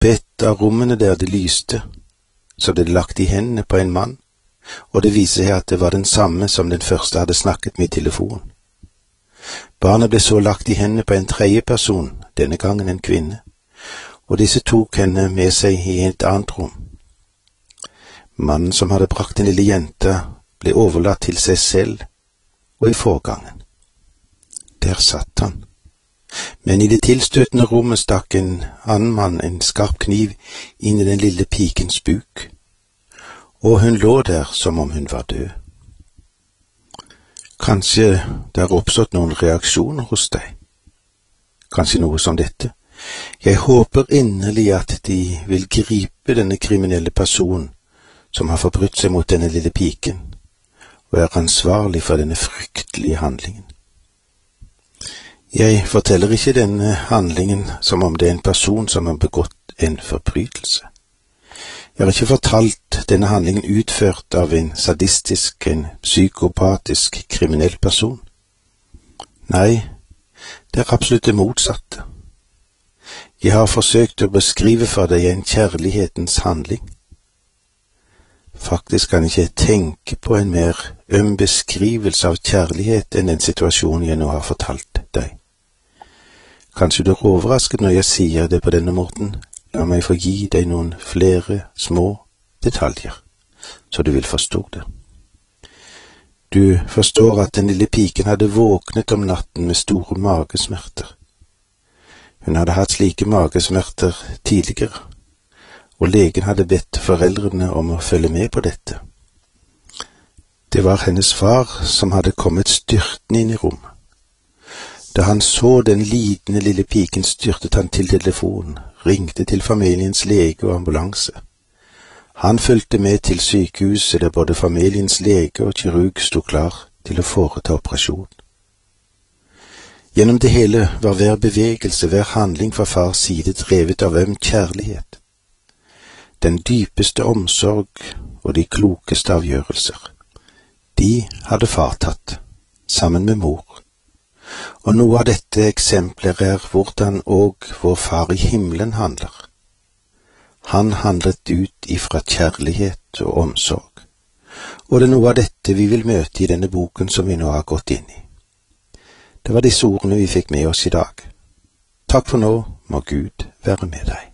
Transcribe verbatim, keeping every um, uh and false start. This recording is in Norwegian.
På et av rommene der det lyste, så ble det lagt i hendene på en mann, og det viser seg at det var den samme som den første hadde snakket med i telefon. Barnet ble så lagt i hendene på en tredje person, denne gangen en kvinne, og disse tok henne med seg i et annet rom. Mannen som hadde brakt den lille jenta, ble overlatt til seg selv og i forgangen. Der satt han. Men i det tilstøtende rommet stakk en annen mann en skarp kniv inn i den lille pikens buk, og hun lå der som om hun var død. Kanskje det har oppstått noen reaksjoner hos deg? Kanskje noe som dette? Jeg håper inderlig at de vil gripe denne kriminelle personen som har forbrutt seg mot denne lille piken, og er ansvarlig for denne fryktelige handlingen. Jeg forteller ikke denne handlingen som om det er en person som har begått en forbrytelse. Jeg har ikke fortalt denne handlingen utført av en sadistisk, en psykopatisk, kriminell person. Nei, det er absolutt det motsatte. Jeg har forsøkt å beskrive for deg en kjærlighetens handling. Faktisk kan jeg ikke tenke på en mer øm beskrivelse av kjærlighet enn den situasjonen jeg nå har fortalt deg. Kanskje du er overrasket når jeg sier det på denne måten. La meg få gi deg noen flere små detaljer, så du vil forstå det. Du forstår at den lille piken hadde våknet om natten med store magesmerter. Hun hadde hatt slike magesmerter tidligere, og legen hadde bedt foreldrene om å følge med på dette. Det var hennes far som hadde kommet styrtende inn i rommet. Da han så den lidende lille piken, styrtet han til telefonen, ringte til familiens lege og ambulanse. Han fulgte med til sykehuset der både familiens lege og kirurg sto klar til å foreta operasjon. Gjennom det hele var hver bevegelse, hver handling fra fars side drevet av øm kjærlighet. Den dypeste omsorg og de klokeste avgjørelser. De hadde far tatt, sammen med mor. Og noe av dette eksempler er hvordan og vår far i himmelen handler. Han handlet ut ifra kjærlighet og omsorg, og det er noe av dette vi vil møte i denne boken som vi nå har gått inn i. Det var disse ordene vi fikk med oss i dag. Takk for nå, må Gud være med deg.